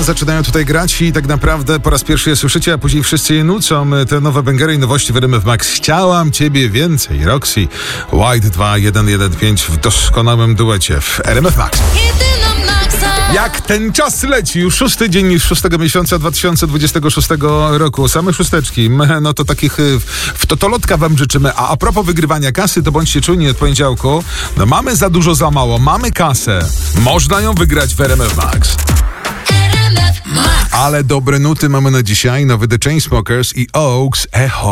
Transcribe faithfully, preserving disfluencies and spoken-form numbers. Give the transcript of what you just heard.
dnia zaczynają tutaj grać i tak naprawdę po raz pierwszy je słyszycie, a później wszyscy je nucą. Te nowe bęgery i nowości w R M F Max. Chciałam ciebie więcej. Roxy, White dwa jeden jeden pięć w doskonałym duecie w R M F Max. Jak ten czas leci, już szósty dzień szóstego miesiąca dwa tysiące dwudziestego szóstego roku. Same szósteczki. No to takich w totolotka wam życzymy. A a propos wygrywania kasy, to bądźcie czujni od poniedziałku. No mamy za dużo, za mało. Mamy kasę. Można ją wygrać w R M F Max. Ale dobre nuty mamy na dzisiaj. Nowy The Chainsmokers i Oaks Echo.